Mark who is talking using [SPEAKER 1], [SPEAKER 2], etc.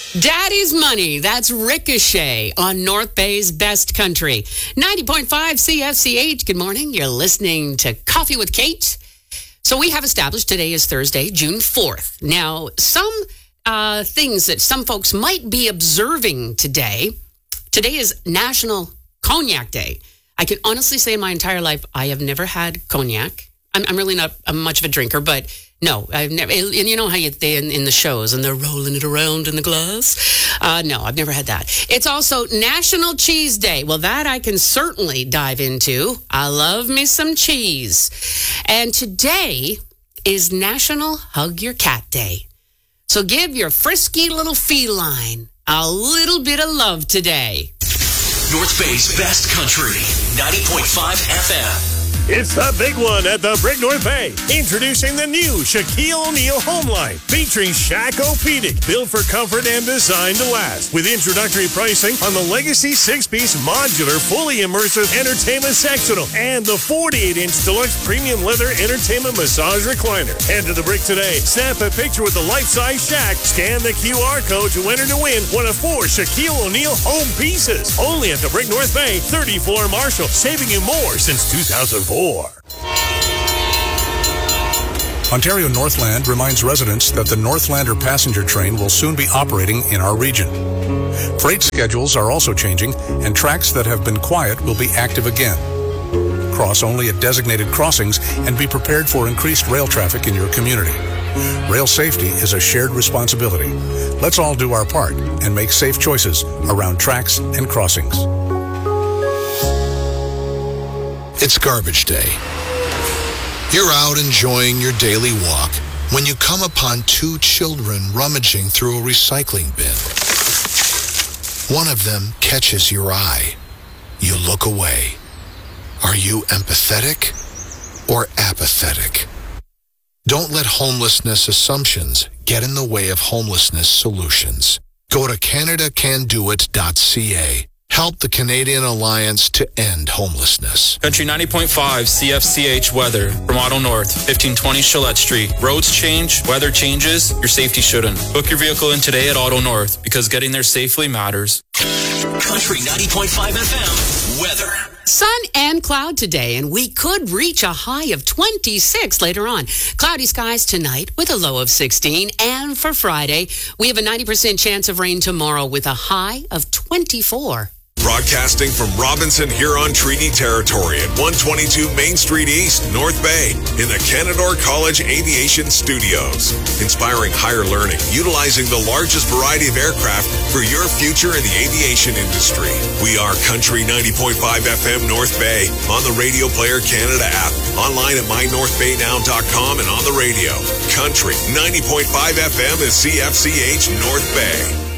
[SPEAKER 1] Daddy's Money. That's Ricochet on North Bay's Best Country. 90.5 CFCH. Good morning. You're listening to Coffee with Kate. So we have established today is Thursday, June 4th. Now, some things that some folks might be observing today. Today is National Cognac Day. I can honestly say in my entire life, I have never had cognac. I'm really not much of a drinker, but no, I've never. And you know how they in the shows and they're rolling it around in the glass? No, I've never had that. It's also National Cheese Day. Well, that I can certainly dive into. I love me some cheese. And today is National Hug Your Cat Day. So give your frisky little feline a little bit of love today.
[SPEAKER 2] North Bay's Best Country, 90.5 FM.
[SPEAKER 3] It's the big one at the Brick North Bay. Introducing the new Shaquille O'Neal Home Line, featuring Shaq-O-Pedic, built for comfort and designed to last. With introductory pricing on the Legacy 6-piece modular, fully immersive entertainment sectional and the 48-inch deluxe premium leather entertainment massage recliner. Head to the Brick today. Snap a picture with the life-size Shaq. Scan the QR code to enter to win one of 4 Shaquille O'Neal home pieces. Only at the Brick North Bay, 30th floor Marshall, saving you more since 2004.
[SPEAKER 4] Ontario Northland reminds residents that the Northlander passenger train will soon be operating in our region. Freight schedules are also changing, and tracks that have been quiet will be active again. Cross only at designated crossings and be prepared for increased rail traffic in your community. Rail safety is a shared responsibility. Let's all do our part and make safe choices around tracks and crossings.
[SPEAKER 5] It's garbage day. You're out enjoying your daily walk when you come upon 2 children rummaging through a recycling bin. One of them catches your eye. You look away. Are you empathetic or apathetic? Don't let homelessness assumptions get in the way of homelessness solutions. Go to CanadaCanDoIt.ca. Help the Canadian Alliance to end homelessness.
[SPEAKER 6] Country 90.5 CFCH weather from Auto North, 1520 Chalette Street. Roads change, weather changes, your safety shouldn't. Book your vehicle in today at Auto North because getting there safely matters.
[SPEAKER 2] Country 90.5 FM weather.
[SPEAKER 1] Sun and cloud today, and we could reach a high of 26 later on. Cloudy skies tonight with a low of 16. And for Friday, we have a 90% chance of rain tomorrow with a high of 24.
[SPEAKER 7] Broadcasting from Robinson Huron Treaty Territory at 122 Main Street East, North Bay, in the Canadore College Aviation Studios. Inspiring higher learning, utilizing the largest variety of aircraft for your future in the aviation industry. We are Country 90.5 FM North Bay, on the Radio Player Canada app, online at mynorthbaynow.com and on the radio. Country 90.5 FM is CFCH North Bay.